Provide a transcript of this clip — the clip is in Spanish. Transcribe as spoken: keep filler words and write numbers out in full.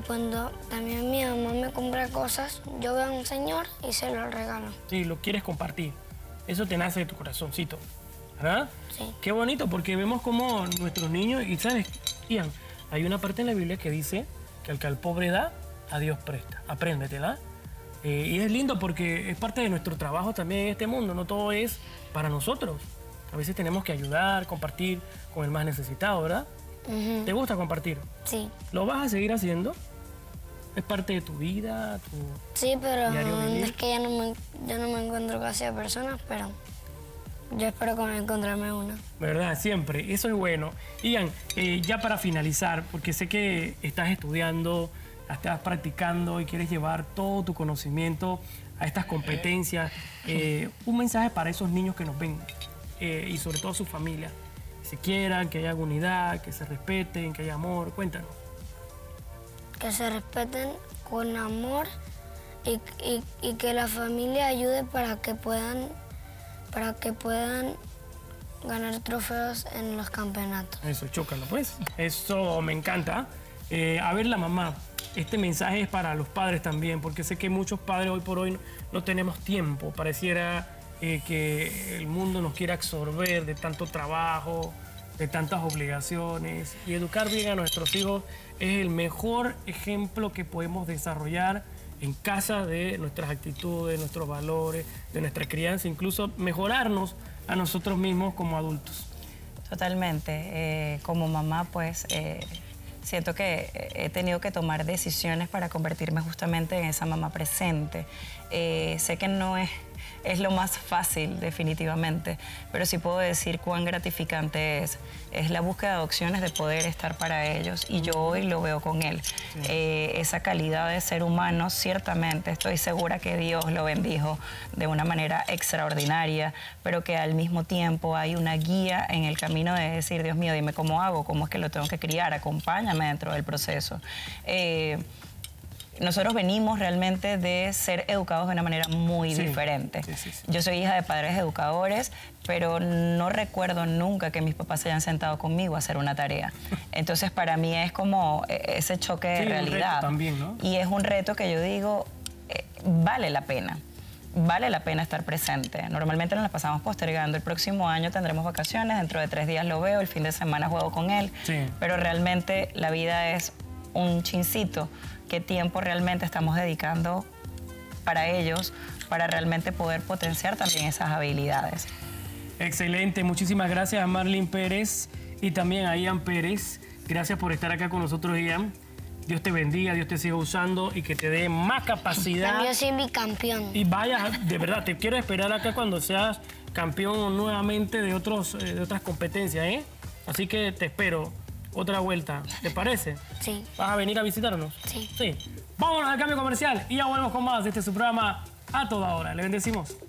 cuando también mi mamá me compra cosas, yo veo a un señor y se lo regalo. Sí, lo quieres compartir. Eso te nace de tu corazoncito, ¿verdad? Sí. Qué bonito, porque vemos como nuestros niños, y sabes, Ian, hay una parte en la Biblia que dice que al que al pobre da, a Dios presta. Apréndetela. Eh, y es lindo porque es parte de nuestro trabajo también en este mundo. No todo es para nosotros. A veces tenemos que ayudar, compartir con el más necesitado, ¿verdad? Uh-huh. ¿Te gusta compartir? Sí. ¿Lo vas a seguir haciendo? ¿Es parte de tu vida, tu Sí, pero diario vivir? es que ya no me, yo no me encuentro casi a personas, pero yo espero con encontrarme una. ¿Verdad? Siempre. Eso es bueno. Ian, eh, ya para finalizar, porque sé que estás estudiando, estás practicando y quieres llevar todo tu conocimiento a estas competencias, eh, un mensaje para esos niños que nos ven eh, y sobre todo sus familias. Que se quieran, que haya unidad, que se respeten, que haya amor. Cuéntanos. Que se respeten con amor y, y, y que la familia ayude para que puedan, para que puedan ganar trofeos en los campeonatos. Eso, chócalo pues. Eso me encanta. Eh, a ver, la mamá, este mensaje es para los padres también, porque sé que muchos padres hoy por hoy no, no tenemos tiempo. Pareciera eh, que el mundo nos quiere absorber de tanto trabajo, de tantas obligaciones. Y educar bien a nuestros hijos es el mejor ejemplo que podemos desarrollar en casa de nuestras actitudes, nuestros valores, de nuestra crianza, incluso mejorarnos a nosotros mismos como adultos. Totalmente. Eh, como mamá, pues, eh, siento que he tenido que tomar decisiones para convertirme justamente en esa mamá presente. Eh, sé que no es, es lo más fácil, definitivamente, pero sí puedo decir cuán gratificante es. Es la búsqueda de opciones de poder estar para ellos, y yo hoy lo veo con él. Sí. Eh, esa calidad de ser humano, ciertamente, estoy segura que Dios lo bendijo de una manera extraordinaria, pero que al mismo tiempo hay una guía en el camino de decir, Dios mío, dime cómo hago, cómo es que lo tengo que criar, acompáñame dentro del proceso. Eh, Nosotros venimos realmente de ser educados de una manera muy sí, diferente. Sí, sí, sí. Yo soy hija de padres educadores, pero no recuerdo nunca que mis papás se hayan sentado conmigo a hacer una tarea. Entonces, para mí es como ese choque de sí, realidad. Un reto también, ¿no? Y es un reto que yo digo, eh, vale la pena. Vale la pena estar presente. Normalmente nos la pasamos postergando. El próximo año tendremos vacaciones, dentro de tres días lo veo, el fin de semana juego con él. Sí. Pero realmente la vida es un chincito. ¿Qué tiempo realmente estamos dedicando para ellos, para realmente poder potenciar también esas habilidades? Excelente, muchísimas gracias a Marlene Pérez y también a Ian Pérez. Gracias por estar acá con nosotros, Ian. Dios te bendiga, Dios te siga usando y que te dé más capacidad. Yo soy bicampeón. Y vaya, de verdad, te quiero esperar acá cuando seas campeón nuevamente de, otros, de otras competencias, ¿eh? Así que te espero. Otra vuelta, ¿te parece? Sí. ¿Vas a venir a visitarnos? Sí. Sí. Vámonos al cambio comercial y ya volvemos con más de este su programa A Toda Hora. Le bendecimos.